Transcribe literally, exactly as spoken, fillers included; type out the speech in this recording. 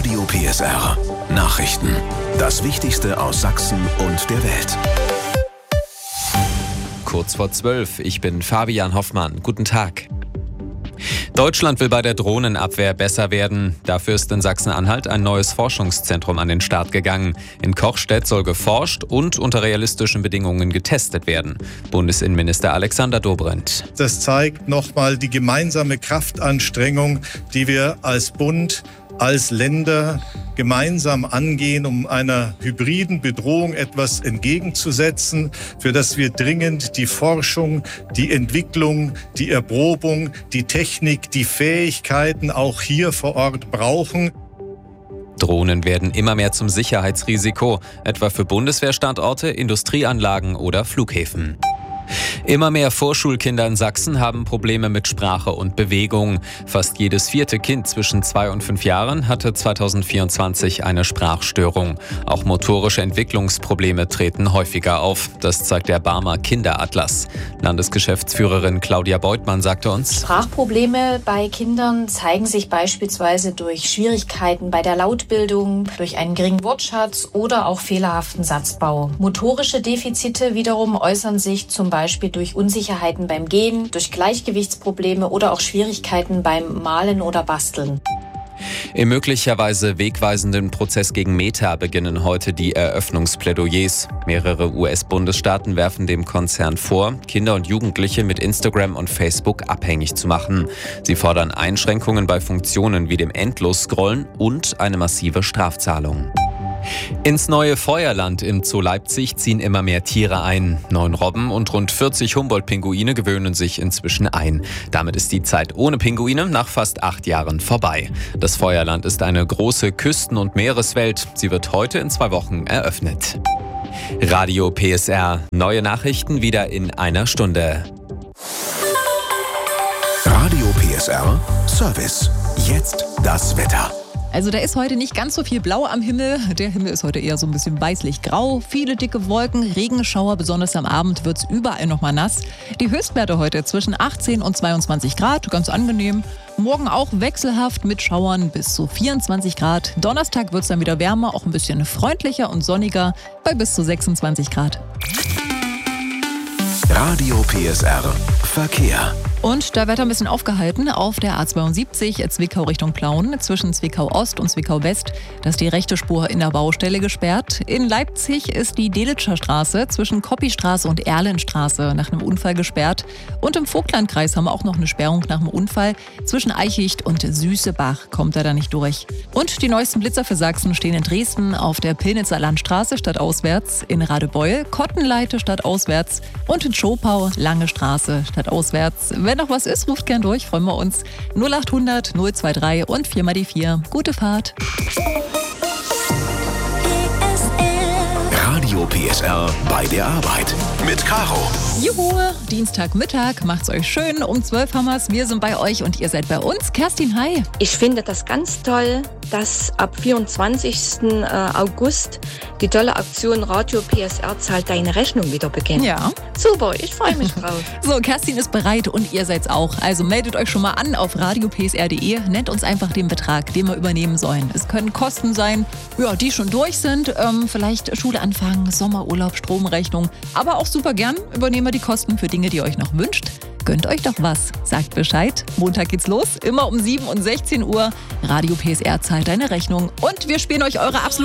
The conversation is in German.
Radio P S R. Nachrichten. Das Wichtigste aus Sachsen und der Welt. Kurz vor zwölf, ich bin Fabian Hoffmann. Guten Tag. Deutschland will bei der Drohnenabwehr besser werden. Dafür ist in Sachsen-Anhalt ein neues Forschungszentrum an den Start gegangen. In Kochstedt soll geforscht und unter realistischen Bedingungen getestet werden. Bundesinnenminister Alexander Dobrindt. Das zeigt nochmal die gemeinsame Kraftanstrengung, die wir als Bund, als Länder gemeinsam angehen, um einer hybriden Bedrohung etwas entgegenzusetzen, für das wir dringend die Forschung, die Entwicklung, die Erprobung, die Technik, die Fähigkeiten auch hier vor Ort brauchen. Drohnen werden immer mehr zum Sicherheitsrisiko, etwa für Bundeswehrstandorte, Industrieanlagen oder Flughäfen. Immer mehr Vorschulkinder in Sachsen haben Probleme mit Sprache und Bewegung. Fast jedes vierte Kind zwischen zwei und fünf Jahren hatte zweitausendvierundzwanzig eine Sprachstörung. Auch motorische Entwicklungsprobleme treten häufiger auf. Das zeigt der Barmer Kinderatlas. Landesgeschäftsführerin Claudia Beutmann sagte uns: Sprachprobleme bei Kindern zeigen sich beispielsweise durch Schwierigkeiten bei der Lautbildung, durch einen geringen Wortschatz oder auch fehlerhaften Satzbau. Motorische Defizite wiederum äußern sich zum Beispiel Beispiel durch Unsicherheiten beim Gehen, durch Gleichgewichtsprobleme oder auch Schwierigkeiten beim Malen oder Basteln. Im möglicherweise wegweisenden Prozess gegen Meta beginnen heute die Eröffnungsplädoyers. Mehrere U S-Bundesstaaten werfen dem Konzern vor, Kinder und Jugendliche mit Instagram und Facebook abhängig zu machen. Sie fordern Einschränkungen bei Funktionen wie dem Endlos-Scrollen und eine massive Strafzahlung. Ins neue Feuerland im Zoo Leipzig ziehen immer mehr Tiere ein. Neun Robben und rund vierzig Humboldt-Pinguine gewöhnen sich inzwischen ein. Damit ist die Zeit ohne Pinguine nach fast acht Jahren vorbei. Das Feuerland ist eine große Küsten- und Meereswelt. Sie wird heute in zwei Wochen eröffnet. Radio P S R. Neue Nachrichten wieder in einer Stunde. Radio P S R Service. Jetzt das Wetter. Also da ist heute nicht ganz so viel Blau am Himmel. Der Himmel ist heute eher so ein bisschen weißlich-grau. Viele dicke Wolken, Regenschauer, besonders am Abend wird es überall nochmal nass. Die Höchstwerte heute zwischen achtzehn und zweiundzwanzig Grad, ganz angenehm. Morgen auch wechselhaft mit Schauern bis zu vierundzwanzig Grad. Donnerstag wird es dann wieder wärmer, auch ein bisschen freundlicher und sonniger bei bis zu sechsundzwanzig Grad. Radio P S R Verkehr. Und da wird er ein bisschen aufgehalten auf der A zweiundsiebzig Zwickau Richtung Plauen zwischen Zwickau Ost und Zwickau West. Da ist die rechte Spur in der Baustelle gesperrt. In Leipzig ist die Delitscher Straße zwischen Koppistraße und Erlenstraße nach einem Unfall gesperrt. Und im Vogtlandkreis haben wir auch noch eine Sperrung nach einem Unfall. Zwischen Eichicht und Süßebach kommt er da nicht durch. Und die neuesten Blitzer für Sachsen stehen in Dresden auf der Pillnitzer Landstraße stadtauswärts, in Radebeul, Kottenleite stadtauswärts und in Schopau Lange Straße stadtauswärts. Wenn noch was ist, ruft gern durch, freuen wir uns. null acht hundert null drei drei und vier mal die vier. Gute Fahrt. Radio P S R bei der Arbeit mit Caro. Juhu, Dienstagmittag, macht's euch schön. Um zwölf haben wir's. Wir sind bei euch und ihr seid bei uns. Kerstin, hi. Ich finde das ganz toll, dass ab vierundzwanzigsten August die tolle Aktion Radio P S R zahlt deine Rechnung wieder beginnt. Ja. Super, ich freue mich drauf. So, Kerstin ist bereit und ihr seid's auch. Also meldet euch schon mal an auf radio p s r punkt d e. Nennt uns einfach den Betrag, den wir übernehmen sollen. Es können Kosten sein, ja, die schon durch sind. Ähm, vielleicht Schule anfangen, Sommerurlaub, Stromrechnung. Aber auch super gern übernehmen wir die Kosten für Dinge, die ihr euch noch wünscht. Gönnt euch doch was. Sagt Bescheid. Montag geht's los. Immer um sieben und sechzehn Uhr. Radio P S R zahlt deine Rechnung. Und wir spielen euch eure absolut